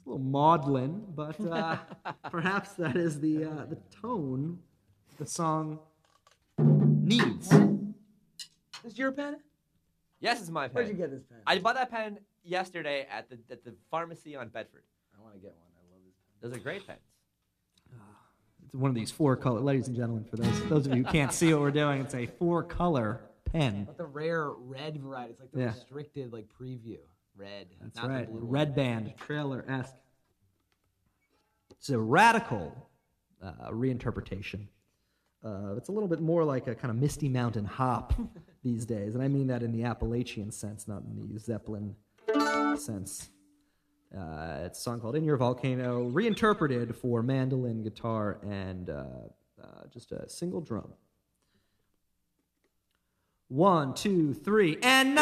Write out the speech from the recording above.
a little maudlin, but perhaps that is the tone the song needs. Is your pen? Yes, it's my pen. Where'd you get this pen? I bought that pen yesterday at the pharmacy on Bedford. I want to get one. I love this pen. Those are great pens. It's one of these four-color, ladies and gentlemen, for those of you who can't see what we're doing, it's a four-color pen. Not the rare red variety. It's like the Yeah. restricted preview. Red. That's not right. The blue Red one. Band, trailer-esque. It's a radical reinterpretation. It's a little bit more like a kind of Misty Mountain hop these days, and I mean that in the Appalachian sense, not in the Zeppelin sense. It's a song called In Your Volcano, reinterpreted for mandolin, guitar, and just a single drum. 1, 2, 3, and